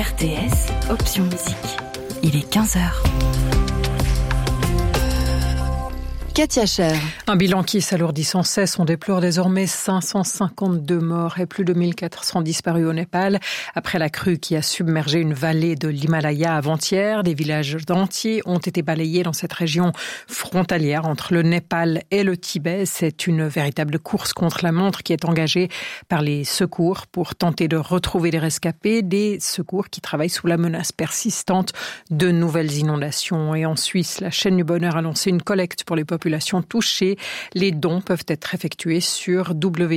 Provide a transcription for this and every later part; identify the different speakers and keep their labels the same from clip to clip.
Speaker 1: RTS, option musique. Il est 15h. Katia Cher.
Speaker 2: Un bilan qui s'alourdit sans cesse. On déplore désormais 552 morts et plus de 1400 disparus au Népal. Après la crue qui a submergé une vallée de l'Himalaya avant-hier, des villages entiers ont été balayés dans cette région frontalière entre le Népal et le Tibet. C'est une véritable course contre la montre qui est engagée par les secours pour tenter de retrouver les rescapés. Des secours qui travaillent sous la menace persistante de nouvelles inondations. Et en Suisse, la chaîne du bonheur a lancé une collecte pour les populations touchées. Les dons peuvent être effectués sur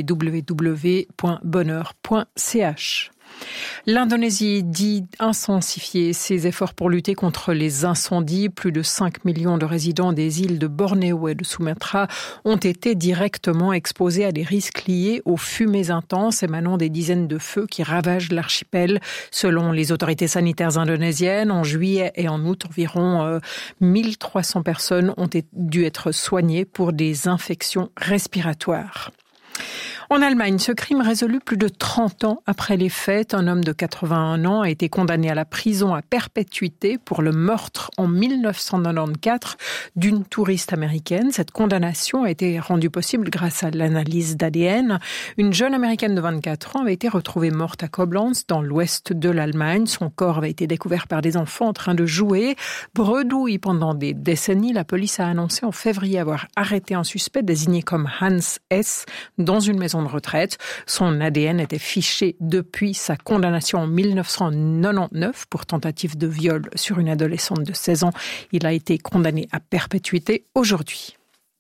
Speaker 2: www.bonheur.ch. L'Indonésie dit intensifier ses efforts pour lutter contre les incendies. Plus de 5 millions de résidents des îles de Bornéo et de Sumatra ont été directement exposés à des risques liés aux fumées intenses émanant des dizaines de feux qui ravagent l'archipel. Selon les autorités sanitaires indonésiennes, en juillet et en août, environ 1300 personnes ont dû être soignées pour des infections respiratoires. En Allemagne, ce crime résolu plus de 30 ans après les faits. Un homme de 81 ans a été condamné à la prison à perpétuité pour le meurtre en 1994 d'une touriste américaine. Cette condamnation a été rendue possible grâce à l'analyse d'ADN. Une jeune américaine de 24 ans avait été retrouvée morte à Koblenz, dans l'ouest de l'Allemagne. Son corps avait été découvert par des enfants en train de jouer. Bredouille pendant des décennies, la police a annoncé en février avoir arrêté un suspect désigné comme Hans S. dans une maison de retraite. Son ADN était fiché depuis sa condamnation en 1999 pour tentative de viol sur une adolescente de 16 ans. Il a été condamné à perpétuité aujourd'hui.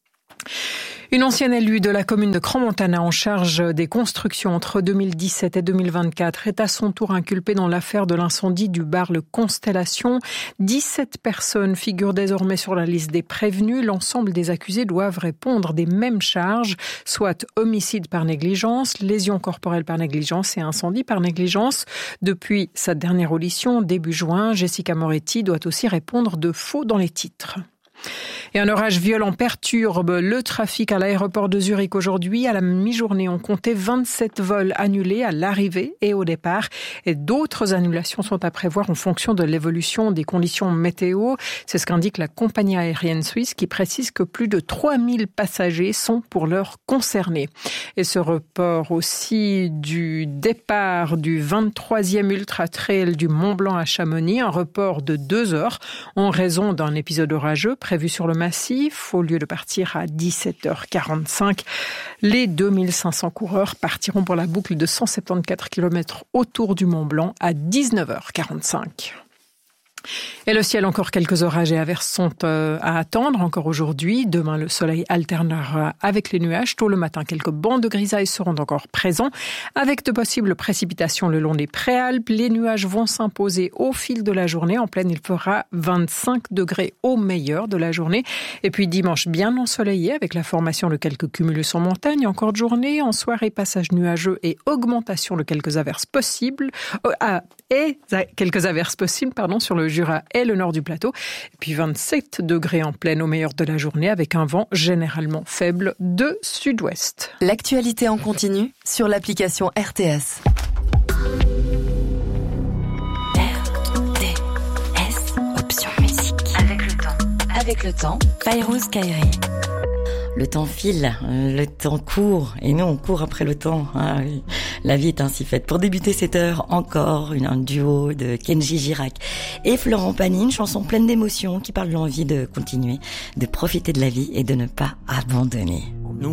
Speaker 2: Une ancienne élue de la commune de Crans-Montana en charge des constructions entre 2017 et 2024 est à son tour inculpée dans l'affaire de l'incendie du bar Le Constellation. 17 personnes figurent désormais sur la liste des prévenus. L'ensemble des accusés doivent répondre des mêmes charges, soit homicide par négligence, lésion corporelle par négligence et incendie par négligence. Depuis sa dernière audition, début juin, Jessica Moretti doit aussi répondre de faux dans les titres. Et un orage violent perturbe le trafic à l'aéroport de Zurich aujourd'hui. À la mi-journée, on comptait 27 vols annulés à l'arrivée et au départ. Et d'autres annulations sont à prévoir en fonction de l'évolution des conditions météo. C'est ce qu'indique la compagnie aérienne suisse qui précise que plus de 3000 passagers sont pour l'heure concernés. Et ce report aussi du départ du 23e Ultra Trail du Mont Blanc à Chamonix, un report de 2 heures en raison d'un épisode orageux prévu sur le massif. Au lieu de partir à 17h45, les 2500 coureurs partiront pour la boucle de 174 km autour du Mont Blanc à 19h45. Et le ciel, encore quelques orages et averses sont à attendre encore aujourd'hui. Demain, le soleil alternera avec les nuages. Tôt le matin, quelques bancs de grisaille seront encore présents avec de possibles précipitations le long des préalpes. Les nuages vont s'imposer au fil de la journée. En pleine, il fera 25 degrés au meilleur de la journée. Et puis dimanche, bien ensoleillé avec la formation de quelques cumulus en montagne. Encore de journée, en soirée, passage nuageux et augmentation de quelques averses possibles. Sur le Jura et le nord du plateau. Et puis 27 degrés en pleine au meilleur de la journée avec un vent généralement faible de sud-ouest.
Speaker 1: L'actualité en continu sur l'application RTS. RTS, option musique. Avec le temps, Fayrouz Kairi.
Speaker 3: Le temps file, le temps court, et nous on court après le temps. Ah oui. La vie est ainsi faite. Pour débuter cette heure, encore un duo de Kenji Girac et Florent Pagny, une chanson pleine d'émotions qui parle de l'envie de continuer, de profiter de la vie et de ne pas abandonner.